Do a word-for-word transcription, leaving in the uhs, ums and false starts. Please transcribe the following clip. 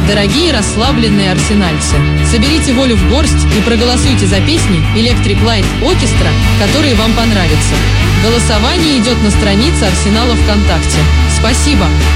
Дорогие расслабленные арсенальцы, соберите волю в горсть и проголосуйте за песни Electric Light Orchestra, которые вам понравятся. Голосование идет на странице Арсенала ВКонтакте. Спасибо!